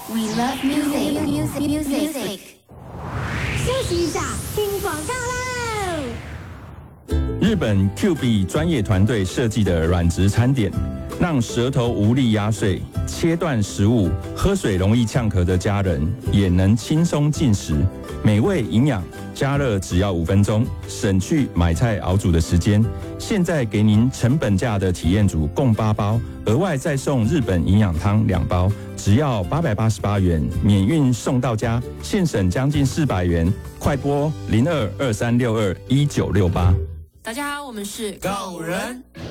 We love music. 休息一下，听广告喽。 日本 QB 专业团队设计的软质餐点，让舌头无力压碎、切断食物、喝水容易呛咳的家人也能轻松进食，美味营养，加热只要5分钟，省去买菜熬煮的时间。现在给您成本价的体验组共8包，额外再送日本营养汤2包，只要888元，免运送到家，现省将近400元。快拨0223621968。 大家好，我们是告五人。